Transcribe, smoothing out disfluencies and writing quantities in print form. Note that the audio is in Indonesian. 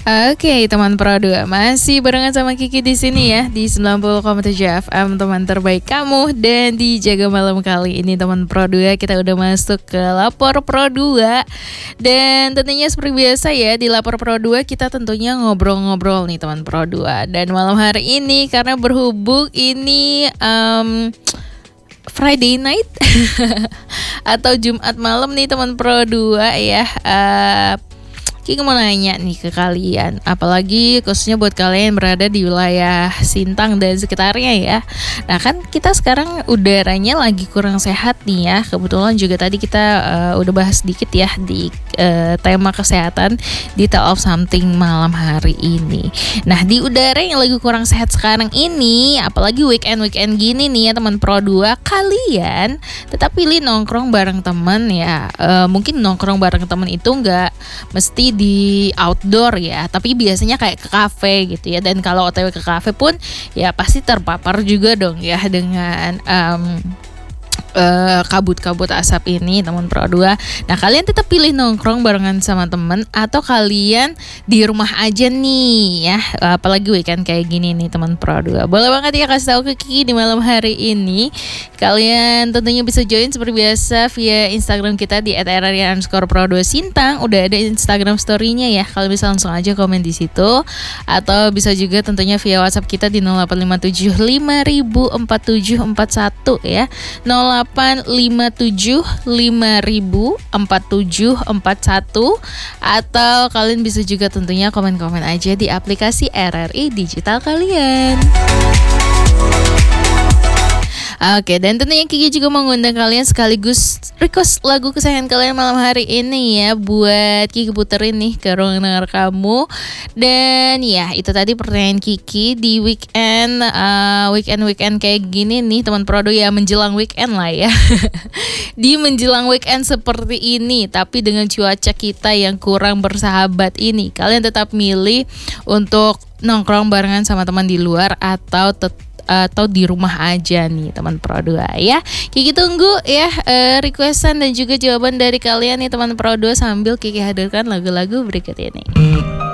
Oke, teman Pro 2 masih barengan sama Kiki di sini ya di 90,7 FM teman terbaik kamu. Dan di Jaga Malam kali ini teman Pro 2 kita udah masuk ke Lapor Pro 2. Dan tentunya seperti biasa ya di Lapor Pro 2 kita tentunya ngobrol-ngobrol nih teman Pro 2. Dan malam hari ini karena berhubung ini Friday night atau Jumat malam nih teman Pro 2 ya. Kiki mau nanya nih ke kalian, apalagi khususnya buat kalian yang berada di wilayah Sintang dan sekitarnya ya. Nah kan kita sekarang udaranya lagi kurang sehat nih ya. Kebetulan juga tadi kita udah bahas sedikit ya di tema kesehatan di Tale of Something malam hari ini. Nah di udara yang lagi kurang sehat sekarang ini, apalagi weekend gini nih ya teman Pro 2, kalian tetap pilih nongkrong bareng teman ya. Mungkin nongkrong bareng teman itu nggak mesti di outdoor ya, tapi biasanya kayak ke kafe gitu ya. Dan kalau OTW ke kafe pun ya pasti terpapar juga dong ya dengan kabut-kabut asap ini teman Pro 2. Nah kalian tetap pilih nongkrong barengan sama temen atau kalian di rumah aja nih ya, apalagi weekend kayak gini nih teman Pro 2. Boleh banget ya kasih tahu ke Kiki di malam hari ini. Kalian tentunya bisa join seperti biasa via Instagram kita di @rrya_pro2sintang. Udah ada Instagram story-nya ya. Kalian bisa langsung aja komen di situ, atau bisa juga tentunya via WhatsApp kita di 0857 504741 ya. 0857 504741, atau kalian bisa juga tentunya komen-komen aja di aplikasi RRI Digital kalian. Oke, dan tentunya Kiki juga mengundang kalian sekaligus request lagu kesayangan kalian malam hari ini ya, buat Kiki puterin nih ke ruang dengar kamu. Dan ya itu tadi pertanyaan Kiki di weekend kayak gini nih teman Prodo ya, menjelang weekend lah ya. Di menjelang weekend seperti ini, tapi dengan cuaca kita yang kurang bersahabat ini, kalian tetap milih untuk nongkrong barengan sama teman di luar atau di rumah aja nih teman Pro 2 ya. Kiki tunggu ya requestan dan juga jawaban dari kalian nih teman Pro 2 sambil Kiki hadirkan lagu-lagu berikut ini.